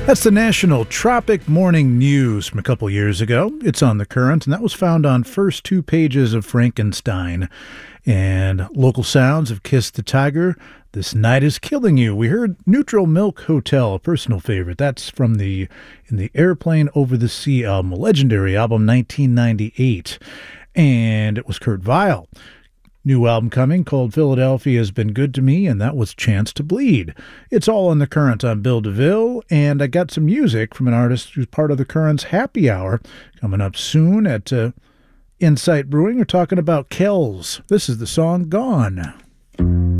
That's the National Tropic Morning News from a couple years ago. It's on the Current, and that was found on first two pages of Frankenstein. And local sounds of Kiss the Tiger, This Night Is Killing You. We heard Neutral Milk Hotel, a personal favorite. That's from In the Airplane Over the Sea album, a legendary album, 1998. And it was Kurt Vile. New album coming called Philadelphia Has Been Good to Me, and that was Chance to Bleed. It's all on the Current. I'm Bill DeVille, and I got some music from an artist who's part of the Current's Happy Hour coming up soon at Insight Brewing. We're talking about Kells. This is the song Gone.